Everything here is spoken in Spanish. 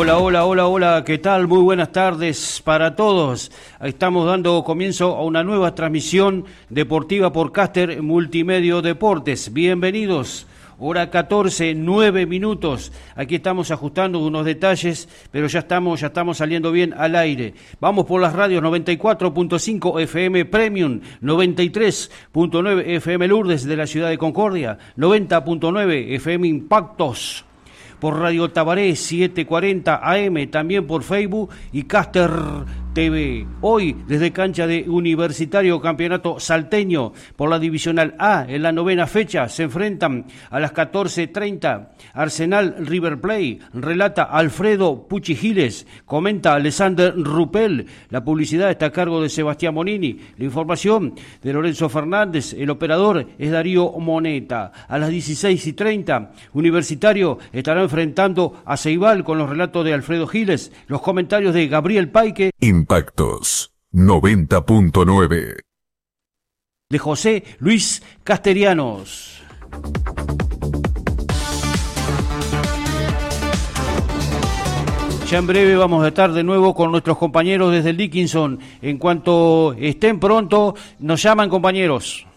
Hola, hola, hola, hola, ¿qué tal? Muy buenas tardes para todos. Estamos dando comienzo a una nueva transmisión deportiva por Caster Multimedio Deportes. Bienvenidos. Hora 14, 9 minutos. Aquí estamos ajustando unos detalles, pero ya estamos saliendo bien al aire. Vamos por las radios 94.5 FM Premium, 93.9 FM Lourdes de la ciudad de Concordia, 90.9 FM Impactos. Por Radio Tabaré 740 AM, también por Facebook y Caster TV. Hoy, desde cancha de Universitario Campeonato Salteño, por la Divisional A, en la 9ª fecha, se enfrentan a las 14:30. Arsenal River Plate, relata Alfredo Pucci Giles, comenta Alexander Rupel. La publicidad está a cargo de Sebastián Monini. La información de Lorenzo Fernández. El operador es Darío Moneta. A las 16:30, Universitario estará enfrentando a Ceibal con los relatos de Alfredo Giles. Los comentarios de Gabriel Paique. Impactos 90.9 de José Luis Casterianos. Ya en breve vamos a estar de nuevo con nuestros compañeros desde el Dickinson. En cuanto estén pronto, nos llaman, compañeros.